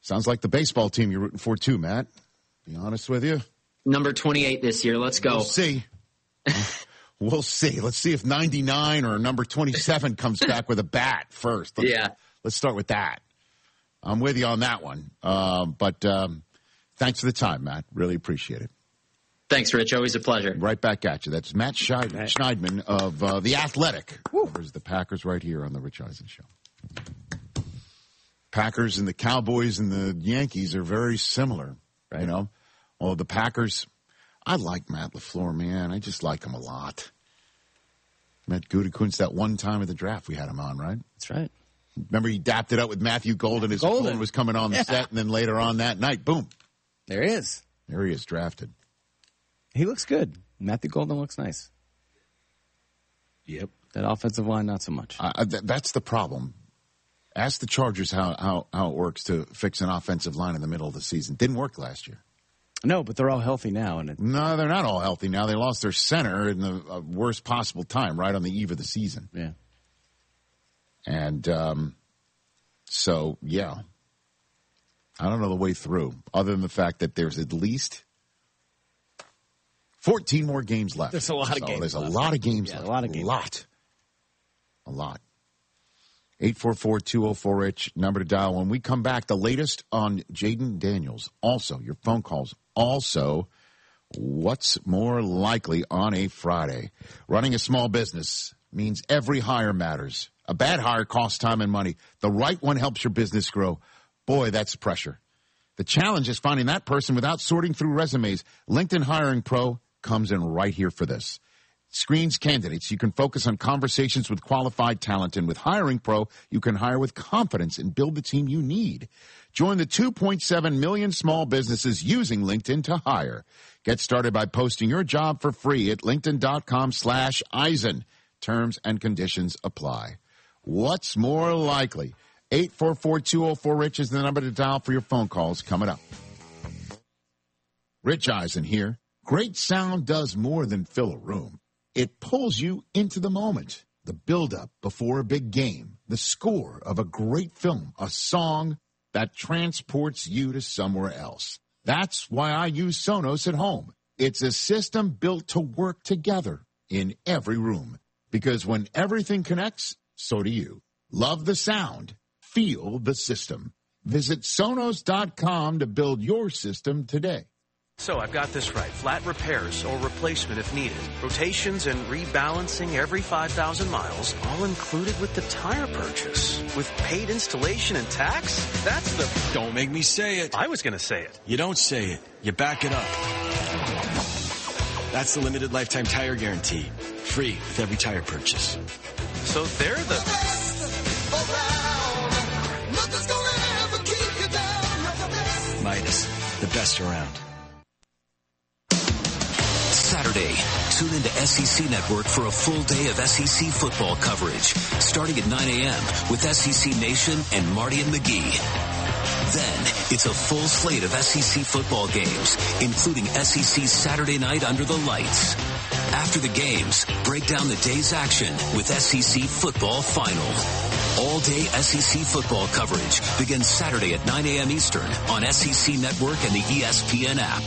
Sounds like the baseball team you're rooting for, too, Matt. Be honest with you. Number 28 this year. Let's go. We'll see. We'll see. Let's see if 99 or number 27 comes back with a bat first. Let's start with that. I'm with you on that one. But thanks for the time, Matt. Really appreciate it. Thanks, Rich. Always a pleasure. Right back at you. That's Matt Schneidman of The Athletic. Covers the Packers right here on the Rich Eisen Show. Packers and the Cowboys and the Yankees are very similar, you know. Well, the Packers, I like Matt LaFleur, man. I just like him a lot. Met Gutekunst that one time at the draft we had him on, right? That's right. Remember he dapped it up with Matthew Golden. His phone was coming on the set, and then later on that night, boom. There he is. There he is, drafted. He looks good. Matthew Golden looks nice. Yep. That offensive line, not so much. That's the problem. Ask the Chargers how it works to fix an offensive line in the middle of the season. Didn't work last year. No, but they're all healthy now. No, they're not all healthy now. They lost their center in the worst possible time, right on the eve of the season. Yeah. And so, yeah. I don't know the way through, other than the fact that there's at least 14 more games left. There's a lot of games There's left. a lot of games left. A lot of games. A lot. 844-204-RICH, number to dial. When we come back, the latest on Jayden Daniels. Also, your phone calls. Also, what's more likely on a Friday? Running a small business means every hire matters. A bad hire costs time and money. The right one helps your business grow. Boy, that's pressure. The challenge is finding that person without sorting through resumes. LinkedIn Hiring Pro comes in right here for this. Screens candidates. You can focus on conversations with qualified talent. And with Hiring Pro, you can hire with confidence and build the team you need. Join the 2.7 million small businesses using LinkedIn to hire. Get started by posting your job for free at linkedin.com/Eisen. Terms and conditions apply. What's more likely? 844-204-RICH is the number to dial for your phone calls coming up. Rich Eisen here. Great sound does more than fill a room. It pulls you into the moment, the build-up before a big game, the score of a great film, a song that transports you to somewhere else. That's why I use Sonos at home. It's a system built to work together in every room. Because when everything connects, so do you. Love the sound. Feel the system. Visit Sonos.com to build your system today. So I've got this right. Flat repairs or replacement if needed. Rotations and rebalancing every 5,000 miles, all included with the tire purchase. With paid installation and tax? That's the... Don't make me say it. I was going to say it. You don't say it. You back it up. That's the limited lifetime tire guarantee. Free with every tire purchase. So they're the... Midas, the best around. Saturday, tune into SEC Network for a full day of SEC football coverage, starting at 9 a.m. with SEC Nation and Marty and McGee. Then, it's a full slate of SEC football games, including SEC Saturday Night Under the Lights. After the games, break down the day's action with SEC Football Final. All-day SEC football coverage begins Saturday at 9 a.m. Eastern on SEC Network and the ESPN app.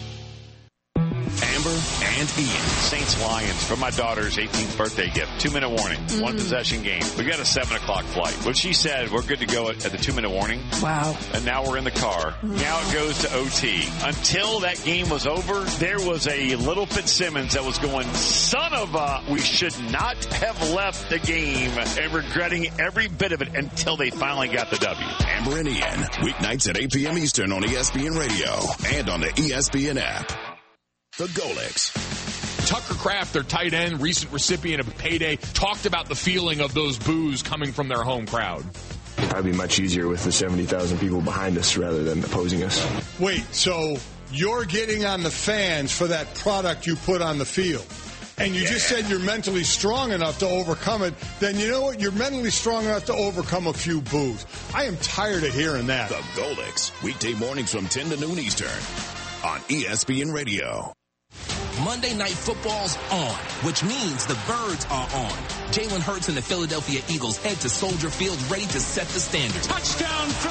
Amber and Ian. Saints-Lions for my daughter's 18th birthday gift. 2-minute warning. One possession game. We got a 7 o'clock flight. But she said we're good to go at the 2-minute warning. Wow. And now we're in the car. Now it goes to OT. Until that game was over, there was a little Fitzsimmons that was going, son of a, we should not have left the game, and regretting every bit of it until they finally got the W. Amber and Ian. Weeknights at 8 p.m. Eastern on ESPN Radio and on the ESPN app. The Golics. Tucker Kraft, their tight end, recent recipient of a payday, talked about the feeling of those boos coming from their home crowd. It'd probably be much easier with the 70,000 people behind us rather than opposing us. Wait, so you're getting on the fans for that product you put on the field. And you just said you're mentally strong enough to overcome it. Then you know what? You're mentally strong enough to overcome a few boos. I am tired of hearing that. The Golics. Weekday mornings from 10 to noon Eastern on ESPN Radio. Monday Night Football's on, which means the Birds are on. Jalen Hurts and the Philadelphia Eagles head to Soldier Field ready to set the standard. Touchdown,